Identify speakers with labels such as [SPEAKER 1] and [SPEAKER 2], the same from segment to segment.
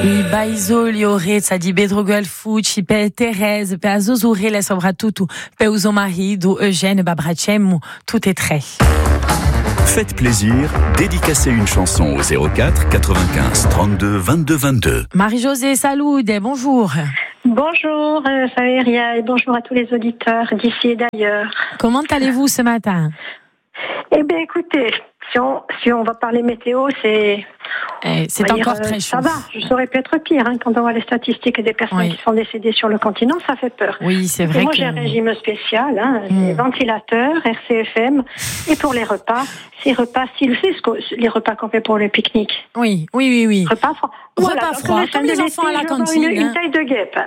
[SPEAKER 1] I baizoli orezza di Bedrogel Fucci, pe Thérèse, pe Azozurele soprattutto, pe uso marido Eugène Babracem, tout est très.
[SPEAKER 2] Faites plaisir, dédicacez une chanson au 04 95 32 22 22.
[SPEAKER 1] Marie-Josée Saloude, bonjour.
[SPEAKER 3] Bonjour Valéria et bonjour à tous les auditeurs d'ici et d'ailleurs.
[SPEAKER 1] Comment allez-vous ce matin?
[SPEAKER 3] Eh bien écoutez, si on va parler météo, c'est
[SPEAKER 1] encore très chaud.
[SPEAKER 3] Ça va, ça aurait pu être pire. Quand on voit les statistiques des personnes qui sont décédées sur le continent, ça fait peur.
[SPEAKER 1] Oui, c'est vrai.
[SPEAKER 3] Moi, j'ai un régime spécial, c'est ventilateur, RCFM, et pour les repas, les repas qu'on fait pour le pique-nique.
[SPEAKER 1] Oui.
[SPEAKER 3] Repas froid,
[SPEAKER 1] comme les enfants à la cantine.
[SPEAKER 3] Une taille de guêpe.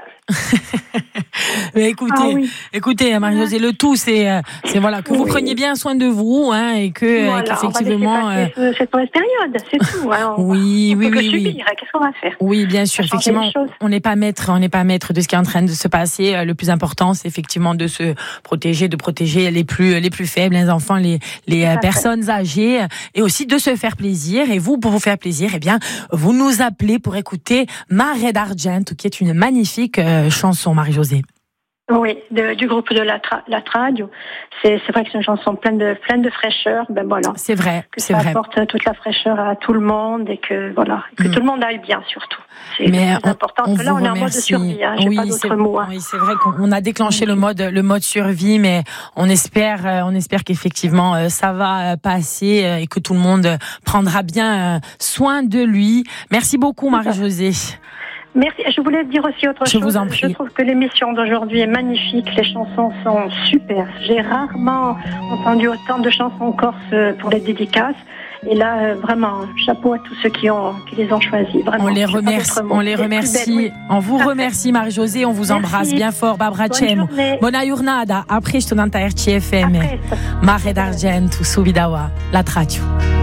[SPEAKER 1] Mais écoutez, Marie-Josée, le tout, c'est voilà, que vous preniez bien soin de vous, et qu'effectivement.
[SPEAKER 3] Cette mauvaise période, c'est tout.
[SPEAKER 1] Oui.
[SPEAKER 3] Subir. Qu'est-ce qu'on va faire?
[SPEAKER 1] Oui, bien sûr. Effectivement, on n'est pas maître de ce qui est en train de se passer. Le plus important, c'est effectivement de se protéger, de protéger les plus faibles, les enfants, les personnes âgées, et aussi de se faire plaisir. Et vous, pour vous faire plaisir, vous nous appelez pour écouter Mare d'Argento, qui est une magnifique chanson, Marie-Josée.
[SPEAKER 3] Oui, du groupe de la Tradio. C'est vrai que c'est une chanson pleine de fraîcheur. Voilà.
[SPEAKER 1] C'est vrai.
[SPEAKER 3] Ça apporte toute la fraîcheur à tout le monde et que tout le monde aille bien surtout. C'est important. Parce que là, on est en mode survie. J'ai pas d'autres mots.
[SPEAKER 1] Oui, c'est vrai qu'on a déclenché le mode survie, mais on espère qu'effectivement ça va passer et que tout le monde prendra bien soin de lui. Merci beaucoup, Marie-Josée.
[SPEAKER 3] Merci. Je voulais dire aussi autre chose.
[SPEAKER 1] Je vous en prie.
[SPEAKER 3] Je trouve que l'émission d'aujourd'hui est magnifique. Les chansons sont super. J'ai rarement entendu autant de chansons corse pour les dédicaces. Et là, vraiment, chapeau à tous ceux qui les ont choisis. Vraiment,
[SPEAKER 1] on les remercie. On vous remercie, Marie-Josée. On vous embrasse bien fort. Babracem. Bona giornata. Après, je te donne ta RCFM. Mare d'Argento, Subidawa, la Tradio.